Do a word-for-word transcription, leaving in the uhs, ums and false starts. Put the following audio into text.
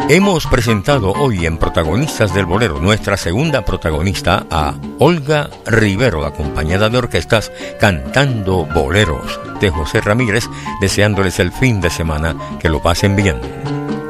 Hemos presentado hoy en Protagonistas del Bolero nuestra segunda protagonista, a Olga Rivero, acompañada de orquestas cantando boleros de José Ramírez, deseándoles el fin de semana que lo pasen bien.